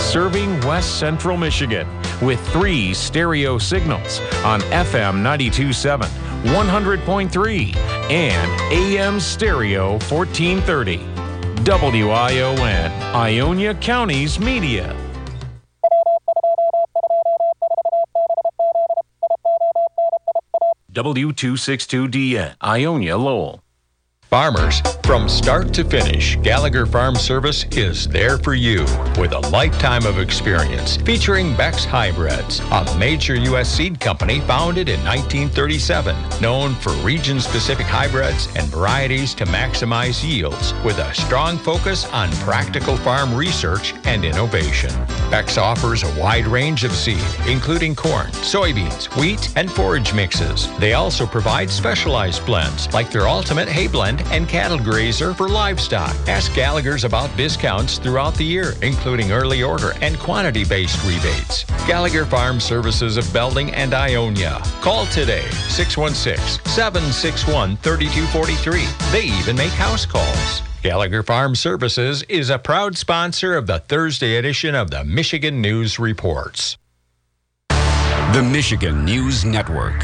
serving West Central Michigan with 3 stereo signals on FM 92.7, 100.3, and AM stereo 1430. WION, Ionia County's media. W262DN, Ionia Lowell. Farmers, from start to finish, Gallagher Farm Service is there for you with a lifetime of experience featuring Beck's Hybrids, a major U.S. seed company founded in 1937, known for region-specific hybrids and varieties to maximize yields with a strong focus on practical farm research and innovation. Beck's offers a wide range of seed, including corn, soybeans, wheat, and forage mixes. They also provide specialized blends like their Ultimate Hay Blend and Cattle Grazer for livestock. Ask Gallagher's about discounts throughout the year, including early order and quantity-based rebates. Gallagher Farm Services of Belding and Ionia. Call today, 616-761-3243. They even make house calls. Gallagher Farm Services is a proud sponsor of the Thursday edition of the Michigan News Reports. The Michigan News Network.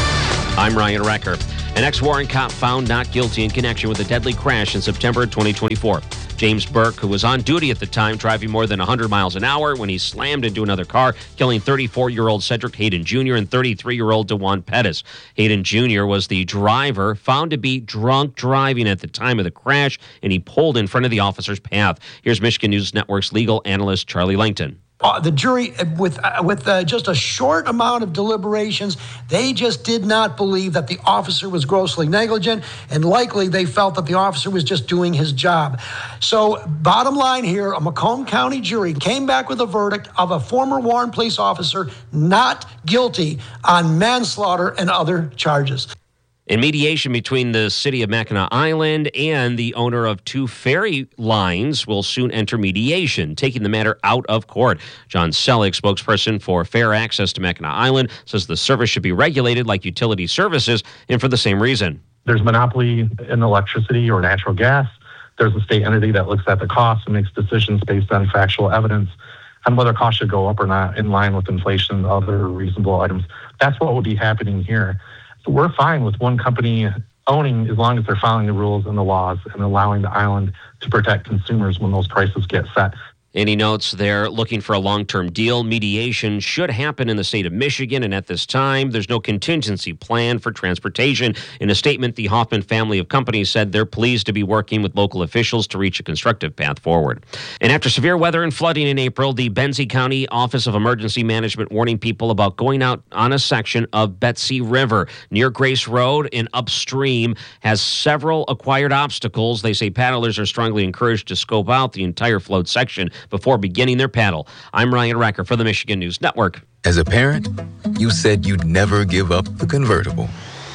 I'm Ryan Recker. An ex-Warren cop found not guilty in connection with a deadly crash in September 2024. James Burke, who was on duty at the time, driving more than 100 miles an hour when he slammed into another car, killing 34-year-old Cedric Hayden Jr. and 33-year-old DeJuan Pettis. Hayden Jr. was the driver, found to be drunk driving at the time of the crash, and he pulled in front of the officer's path. Here's Michigan News Network's legal analyst Charlie Langton. The jury, with just a short amount of deliberations, they just did not believe that the officer was grossly negligent, and likely they felt that the officer was just doing his job. So, bottom line here, a Macomb County jury came back with a verdict of a former Warren police officer not guilty on manslaughter and other charges. In mediation between the city of Mackinac Island and the owner of 2 ferry lines will soon enter mediation, taking the matter out of court. John Selleck, spokesperson for Fair Access to Mackinac Island, says the service should be regulated like utility services, and for the same reason. There's monopoly in electricity or natural gas. There's a state entity that looks at the costs and makes decisions based on factual evidence on whether costs should go up or not in line with inflation and other reasonable items. That's what will be happening here. We're fine with one company owning as long as they're following the rules and the laws and allowing the island to protect consumers when those prices get set. And he notes they're looking for a long-term deal. Mediation should happen in the state of Michigan, and at this time, there's no contingency plan for transportation. In a statement, the Hoffman family of companies said they're pleased to be working with local officials to reach a constructive path forward. And after severe weather and flooding in April, the Benzie County Office of Emergency Management warning people about going out on a section of Betsy River near Grace Road and upstream has several acquired obstacles. They say paddlers are strongly encouraged to scope out the entire float section before beginning their paddle. I'm Ryan Recker for the Michigan News Network. As a parent, you said you'd never give up the convertible.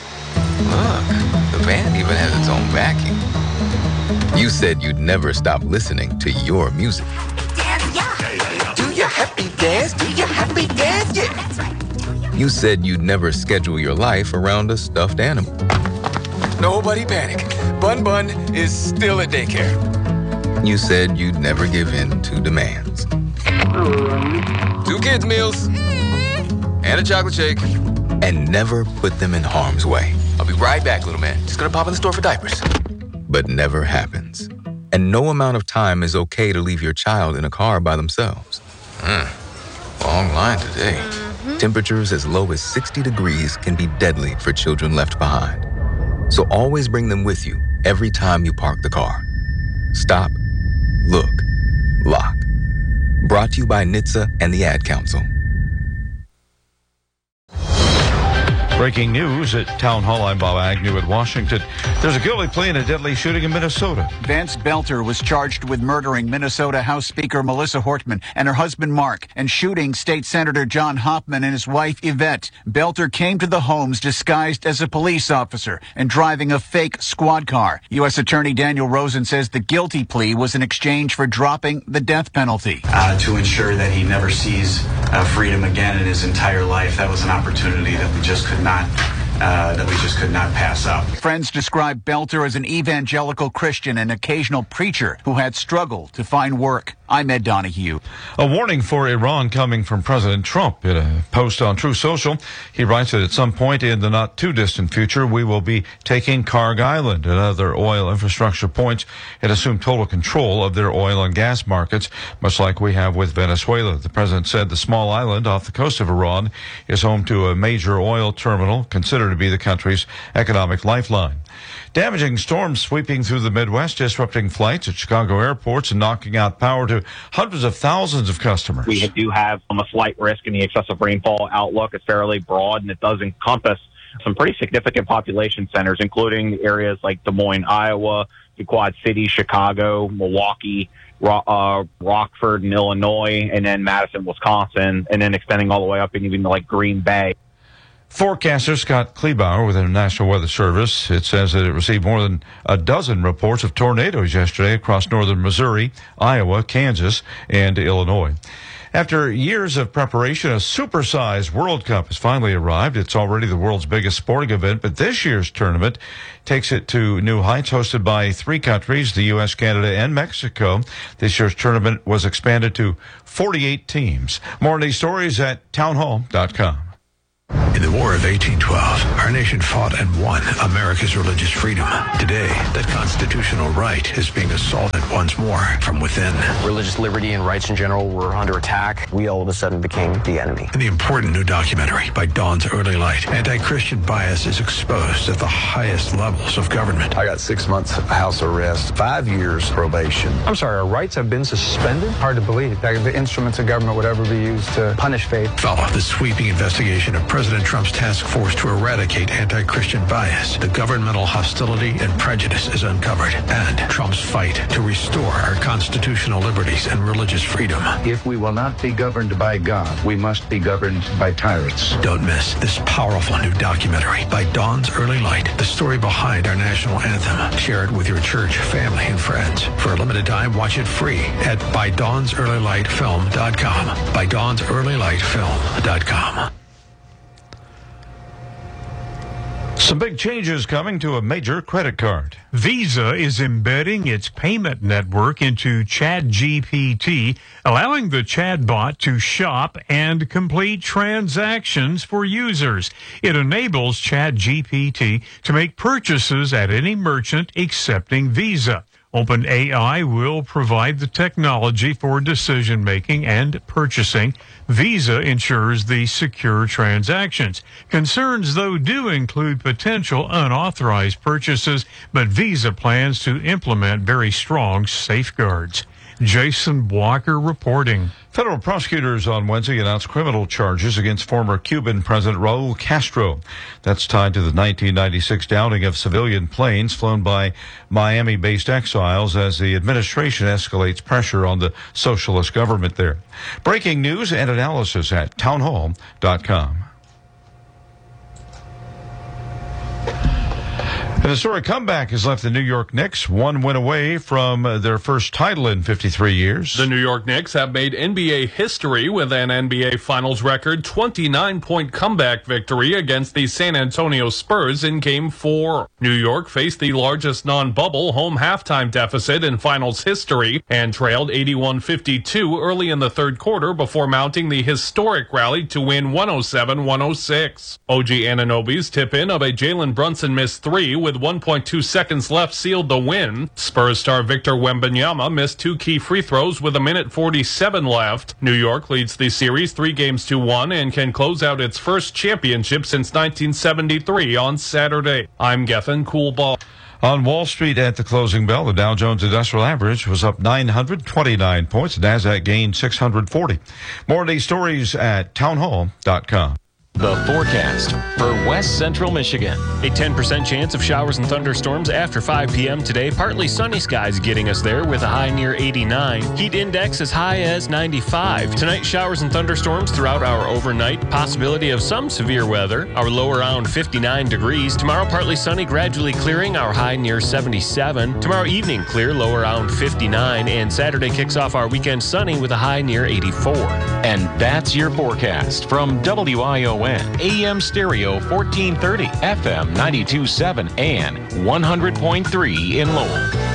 Look, the van even has its own vacuum. You said you'd never stop listening to your music. Do your happy dance, do your happy dance, yeah. That's right. You said you'd never schedule your life around a stuffed animal. Nobody panic. Bun Bun is still at daycare. You said you'd never give in to demands. 2 kids' meals and a chocolate shake. And never put them in harm's way. I'll be right back, little man. Just gonna pop in the store for diapers. But never happens. And no amount of time is okay to leave your child in a car by themselves. Long line today. Temperatures as low as 60 degrees can be deadly for children left behind. So always bring them with you every time you park the car. Stop. Look. Lock. Brought to you by NHTSA and the Ad Council. Breaking news at Town Hall. I'm Bob Agnew at Washington. There's a guilty plea in a deadly shooting in Minnesota. Vance Belter was charged with murdering Minnesota House Speaker Melissa Hortman and her husband Mark and shooting State Senator John Hoffman and his wife Yvette. Belter came to the homes disguised as a police officer and driving a fake squad car. U.S. Attorney Daniel Rosen says the guilty plea was in exchange for dropping the death penalty. To ensure that he never sees freedom again in his entire life. That was an opportunity that we just could not pass up. Friends describe Belter as an evangelical Christian and occasional preacher who had struggled to find work. I'm Ed Donahue. A warning for Iran coming from President Trump. In a post on Truth Social, he writes that at some point in the not too distant future, we will be taking Karg Island and other oil infrastructure points and assume total control of their oil and gas markets, much like we have with Venezuela. The president said the small island off the coast of Iran is home to a major oil terminal considered to be the country's economic lifeline. Damaging storms sweeping through the Midwest, disrupting flights at Chicago airports and knocking out power to hundreds of thousands of customers. We do have a slight risk in the excessive rainfall outlook. It's fairly broad, and it does encompass some pretty significant population centers, including areas like Des Moines, Iowa, the Quad Cities, Chicago, Milwaukee, Rockford in Illinois, and then Madison, Wisconsin, and then extending all the way up and even like Green Bay. Forecaster Scott Kleebauer with the National Weather Service, it says that it received more than a dozen reports of tornadoes yesterday across northern Missouri, Iowa, Kansas, and Illinois. After years of preparation, a supersized World Cup has finally arrived. It's already the world's biggest sporting event, but this year's tournament takes it to new heights, hosted by 3 countries, the U.S., Canada, and Mexico. This year's tournament was expanded to 48 teams. More on these stories at townhall.com. In the War of 1812, our nation fought and won America's religious freedom. Today, that constitutional right is being assaulted once more from within. Religious liberty and rights in general were under attack. We all of a sudden became the enemy. In the important new documentary by Dawn's Early Light, anti-Christian bias is exposed at the highest levels of government. I got 6 months house arrest, 5 years probation. I'm sorry, our rights have been suspended? Hard to believe that the instruments of government would ever be used to punish faith. Follow the sweeping investigation of President Trump's task force to eradicate anti-Christian bias. The governmental hostility and prejudice is uncovered, and Trump's fight to restore our constitutional liberties and religious freedom. If we will not be governed by God, we must be governed by tyrants. Don't miss this powerful new documentary by Dawn's Early Light, the story behind our national anthem. Share it with your church, family, and friends. For a limited time, watch it free at ByDawnsEarlyLightFilm.com. ByDawnsEarlyLightFilm.com. Some big changes coming to a major credit card. Visa is embedding its payment network into ChatGPT, allowing the chatbot to shop and complete transactions for users. It enables ChatGPT to make purchases at any merchant accepting Visa. OpenAI will provide the technology for decision-making and purchasing. Visa ensures the secure transactions. Concerns, though, do include potential unauthorized purchases, but Visa plans to implement very strong safeguards. Jason Walker reporting. Federal prosecutors on Wednesday announced criminal charges against former Cuban President Raul Castro. That's tied to the 1996 downing of civilian planes flown by Miami-based exiles as the administration escalates pressure on the socialist government there. Breaking news and analysis at townhall.com. And the story comeback has left the New York Knicks one win away from their first title in 53 years. The New York Knicks have made NBA history with an NBA Finals record 29-point comeback victory against the San Antonio Spurs in Game 4. New York faced the largest non-bubble home halftime deficit in Finals history and trailed 81-52 early in the third quarter before mounting the historic rally to win 107-106. OG Anunoby's tip-in of a Jalen Brunson missed three with 1.2 seconds left sealed the win. Spurs star Victor Wembanyama missed 2 key free throws with 1:47 left. New York leads the series 3-1 and can close out its first championship since 1973 on Saturday. I'm Gethin Coolball. On Wall Street at the closing bell, the Dow Jones Industrial Average was up 929 points. The Nasdaq gained 640. More of these stories at townhall.com. The forecast for West Central Michigan. A 10% chance of showers and thunderstorms after 5 p.m. today. Partly sunny skies getting us there with a high near 89. Heat index as high as 95. Tonight, showers and thunderstorms throughout our overnight. Possibility of some severe weather. Our low around 59 degrees. Tomorrow, partly sunny, gradually clearing. Our high near 77. Tomorrow evening, clear, low around 59. And Saturday kicks off our weekend sunny with a high near 84. And that's your forecast from WION. AM Stereo 1430, FM 92.7, and 100.3 in Lowell.